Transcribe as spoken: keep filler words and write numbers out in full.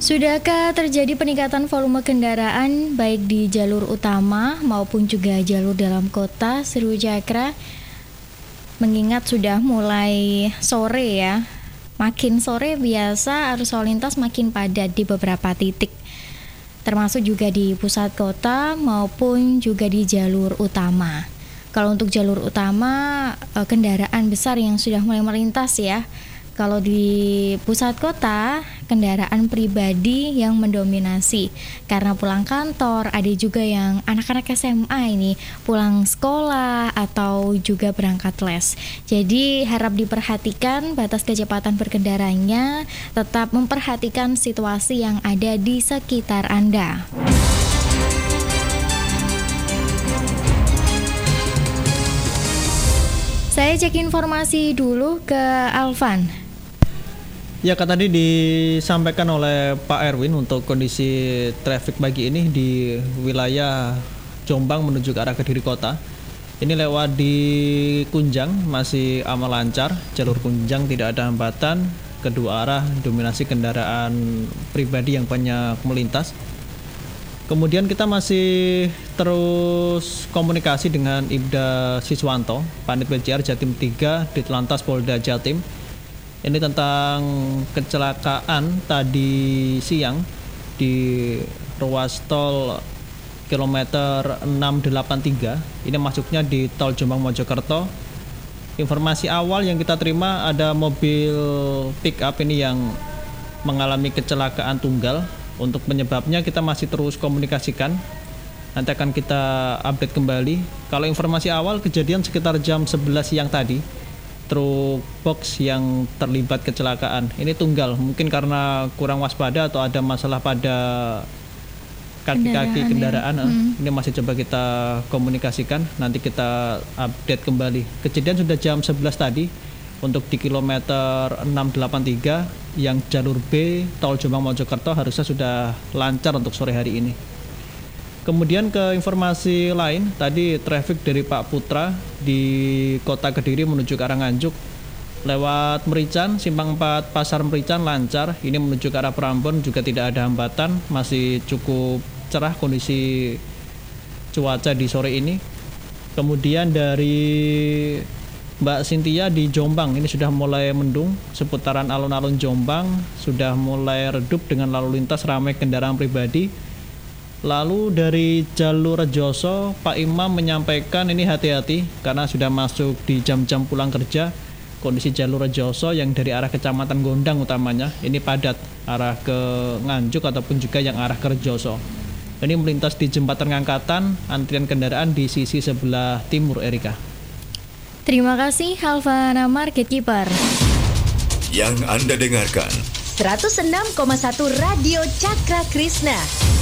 Sudahkah terjadi peningkatan volume kendaraan baik di jalur utama maupun juga jalur dalam kota Seru Cakra? Mengingat sudah mulai sore ya, makin sore biasa arus lalu lintas makin padat di beberapa titik, termasuk juga di pusat kota maupun juga di jalur utama. Kalau untuk jalur utama, kendaraan besar yang sudah mulai melintas ya. Kalau di pusat kota, kendaraan pribadi yang mendominasi karena pulang kantor, ada juga yang anak-anak S M A ini pulang sekolah atau juga berangkat les. Jadi harap diperhatikan batas kecepatan berkendaranya, tetap memperhatikan situasi yang ada di sekitar Anda. Saya cek informasi dulu ke Alvan. Ya, kan tadi disampaikan oleh Pak Erwin untuk kondisi traffic pagi ini di wilayah Jombang menuju ke arah Kediri Kota. Ini lewat di Kunjang masih aman lancar, jalur Kunjang tidak ada hambatan, kedua arah dominasi kendaraan pribadi yang banyak melintas. Kemudian kita masih terus komunikasi dengan Ibda Siswanto, Panit W J R Jatim tiga, Ditlantas Polda Jatim. Ini tentang kecelakaan tadi siang di ruas tol kilometer enam delapan tiga. Ini masuknya di tol Jombang Mojokerto. Informasi awal yang kita terima ada mobil pick up ini yang mengalami kecelakaan tunggal. Untuk penyebabnya kita masih terus komunikasikan. Nanti akan kita update kembali. Kalau informasi awal kejadian sekitar jam sebelas siang tadi. Truk box yang terlibat kecelakaan ini tunggal, mungkin karena kurang waspada atau ada masalah pada kaki-kaki kendaraan, kendaraan. Ya. Hmm. Ini masih coba kita komunikasikan, nanti kita update kembali. Kejadian sudah jam sebelas tadi untuk di kilometer enam delapan tiga yang jalur B tol Jombang Mojokerto harusnya sudah lancar untuk sore hari ini. Kemudian ke informasi lain, tadi traffic dari Pak Putra di Kota Kediri menuju ke arah Nganjuk lewat Merican, Simpang empat Pasar Merican lancar. Ini menuju ke arah Prambon juga tidak ada hambatan, masih cukup cerah kondisi cuaca di sore ini. Kemudian dari Mbak Cynthia di Jombang, ini sudah mulai mendung, seputaran alun-alun Jombang sudah mulai redup dengan lalu lintas ramai kendaraan pribadi. Lalu dari jalur Rejoso, Pak Imam menyampaikan ini hati-hati karena sudah masuk di jam-jam pulang kerja. Kondisi jalur Rejoso yang dari arah Kecamatan Gondang utamanya, ini padat arah ke Nganjuk ataupun juga yang arah ke Rejoso. Ini melintas di Jembatan Ngangkatan, antrian kendaraan di sisi sebelah timur, Erika. Terima kasih Halvana Market Keeper. Yang Anda dengarkan seratus enam koma satu Radio Cakra Krishna.